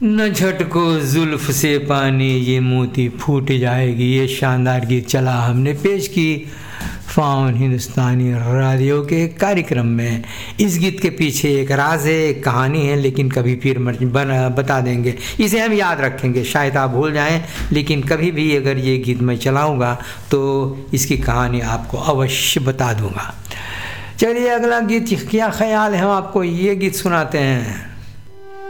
न झटको जुल्फ से पानी ये मोती फूट जाएगी। ये शानदार गीत चला हमने पेश की फाउन हिंदुस्तानी रेडियो के कार्यक्रम में। इस गीत के पीछे एक राज है, एक कहानी है, लेकिन कभी फिर बता देंगे। इसे हम याद रखेंगे, शायद आप भूल जाएं, लेकिन कभी भी अगर ये गीत मैं चलाऊँगा तो इसकी कहानी आपको अवश्य बता दूँगा। चलिए अगला गीत क्या ख्याल है, हम आपको ये गीत सुनाते हैं।